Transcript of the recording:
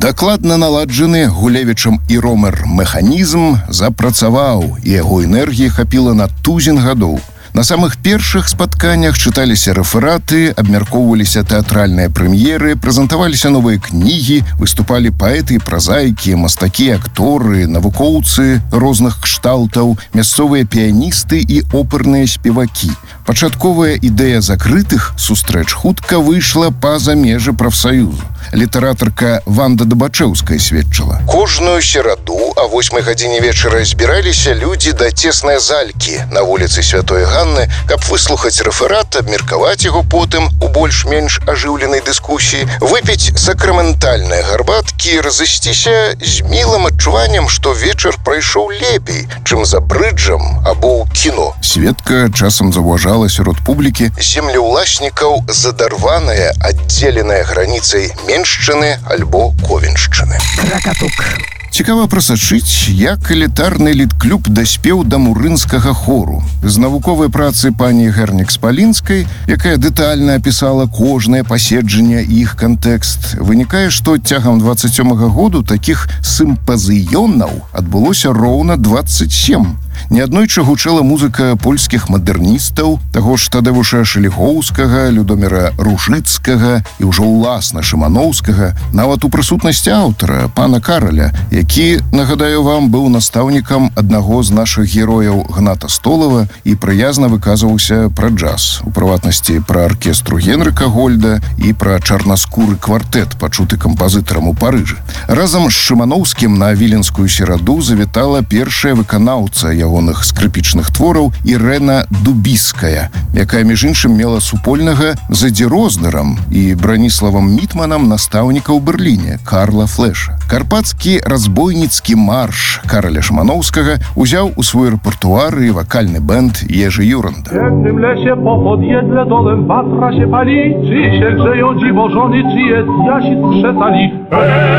Дакладна наладжаны Гулевічам і Ромер механізм запрацаваў, і яго энергіі хапіла на тузін гадоў. На самых першых спатканнях чыталіся рэфераты, абмяркоўваліся тэатральныя прэм'еры, прэзентаваліся новыя кнігі, выступалі паэты і празаікі, мастакі, акторы, навукоўцы розных кшталтаў, мясцовыя піяністы і оперныя спевакі. Пачатковая ідэя закрытых сустрэч хутка выйшла па-за межы прафсаюзу. Літаратарка Ванда Дабачэўская сведчыла: кожную сераду а 8 гадзіне вечара збіраліся людзі да цеснай залькі на вуліцы Святой Ганны, каб выслухаць рэферат, абмеркаваць яго потым у больш-менш ажыўленай дыскусіі, выпіць сакраментальныя гарбаткі і разысціся з мілым адчуваннем, што вечар прайшоў лепей, чым за брыджам або ў кіно. Сведка часам заўважала сярод публікі землеўласнікаў задарваная, аддзеленая граніцай Меншчыны альбо Ковеншчыны. Цікава прасачыць, як элітарны літклуб даспеў да мурынскага хору. З навуковай працы пані Гернік-Спалінскай, якая дэтальна апісала кожнае паседжанне і іх кантэкст, вынікае, што цягам 27-го году такіх сімпазіёнаў адбылося роўна 27. Неаднойчы гучала музыка польскіх мадэрністаў, таго ж Тадэвуша Шэлігоўскага, Людоміра Ружыцкага і ўжо ўласна Шыманоўскага, нават у прысутнасці аўтара, пана Караля, які, нагадаю вам, быў настаўнікам аднаго з нашых герояў Гната Столава і прыязна выказваўся пра джаз, у прыватнасці пра аркестру Генрыка Гольда і пра чарнаскуры квартэт, пачуты кампазітарам у Парыжы. Разам з Шыманоўскім на віленскую сераду завітала першая выканаўца ягоных скрыпічных твораў Ірэна Дубіская, якая, між іншым, мела супольнага з Эдзі Рознерам і Браніславам Мітманам настаўніка ў Берліне Карла Флеша. Карпацкі разбойніцкі марш Караля Шыманоўскага узяў у свой рэпертуар і вакальны бэнд Ежы Юранда. W tym lesie pochod jedle dolem patra się pali, czy się grzeją dziwożony, czy jest jasic krzesali.